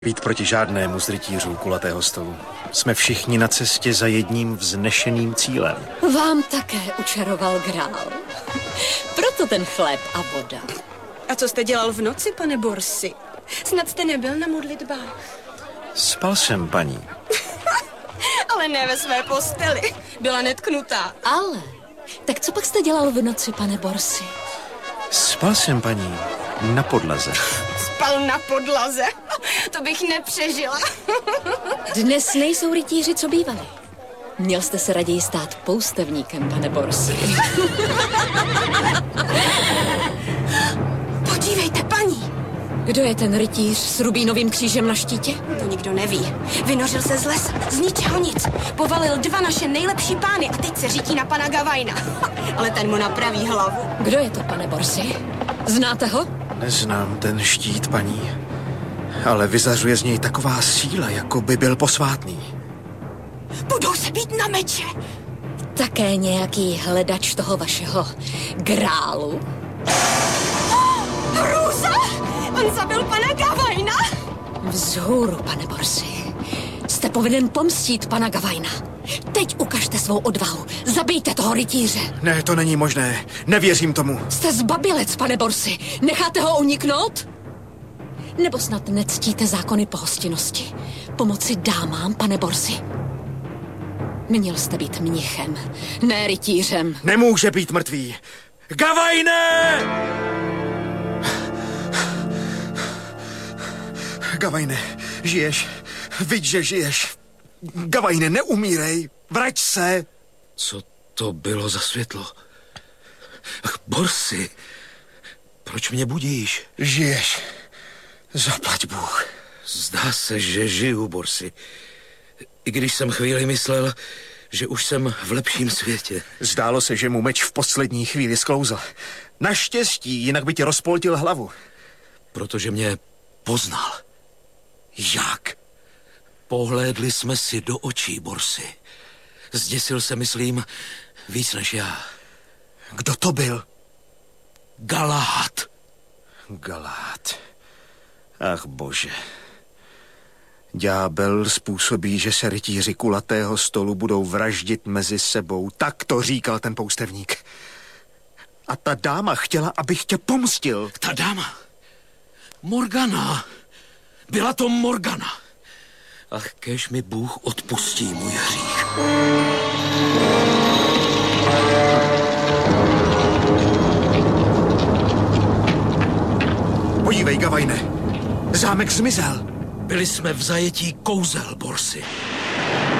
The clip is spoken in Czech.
Být proti žádnému z rytířů kulatého stolu. Jsme všichni na cestě za jedním vznešeným cílem. Vám také učaroval grál. Proto ten chléb a voda. A co jste dělal v noci, pane Borsi? Snad jste nebyl na modlitbách. Spal jsem, paní. Ale ne ve své posteli. Byla netknutá. Ale, tak co pak jste dělal v noci, pane Borsi? Spal jsem, paní, na podlaze. Spal na podlaze. To bych nepřežila. Dnes nejsou rytíři, co bývali. Měl jste se raději stát poustevníkem, pane Borsi. Podívejte, paní. Kdo je ten rytíř s rubínovým křížem na štítě? To nikdo neví. Vynořil se z lesa, z ničeho nic. Povalil 2 naše nejlepší pány a teď se řítí na pana Gavajna. Ale ten mu napraví hlavu. Kdo je to, pane Borsi? Znáte ho? Neznám ten štít, paní, ale vyzařuje z něj taková síla, jako by byl posvátný. Budou se být na meče. Také nějaký hledač toho vašeho grálu? Hrůza! On zabil pana Gavajna. Vzhůru, pane Borsi. Jste povinen pomstít pana Gavajna. Teď ukažte svou odvahu. Zabijte toho rytíře. Ne, to není možné. Nevěřím tomu. Jste zbabilec, pane Borsi. Necháte ho uniknout? Nebo snad nectíte zákony pohostinnosti? Pomoci dámám, pane Borsi? Měl jste být mnichem, ne rytířem. Nemůže být mrtvý. Gavajne! Gavajne, žiješ? Viď, že žiješ. Gavajne, neumírej. Vrať se. Co to bylo za světlo? Ach, Borsi, proč mě budíš? Žiješ. Zaplať Bůh. Zdá se, že žiju, Borsi. I když jsem chvíli myslel, že už jsem v lepším světě. Zdálo se, že mu meč v poslední chvíli sklouzl. Naštěstí, jinak by ti rozpoltil hlavu. Protože mě poznal. Jak? Pohlédli jsme si do očí, Borsi. Zděsil se, myslím, víc než já. Kdo to byl? Galahad. Galahad. Ach, bože. Ďábel způsobí, že se rytíři kulatého stolu budou vraždit mezi sebou. Tak to říkal ten poustevník. A ta dáma chtěla, abych tě pomstil. Ta dáma. Morgana. Byla to Morgana. Ach, kéž mi Bůh odpustí můj hřích. Podívej, Gavajne. Zámek zmizel. Byli jsme v zajetí kouzel, Borsi.